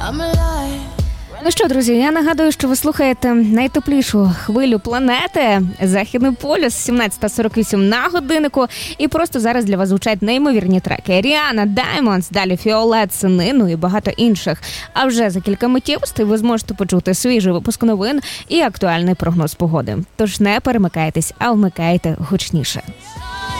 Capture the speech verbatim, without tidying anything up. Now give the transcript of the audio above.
Ну що, друзі, я нагадую, що ви слухаєте найтеплішу хвилю планети «Західний полюс», сімнадцята сорок вісім на годиннику. І просто зараз для вас звучать неймовірні треки. Ріана, Diamonds, далі Фіолет, Сини, ну і багато інших. А вже за кілька миттєвостей ви зможете почути свіжий випуск новин і актуальний прогноз погоди. Тож не перемикайтесь, а вмикайте гучніше.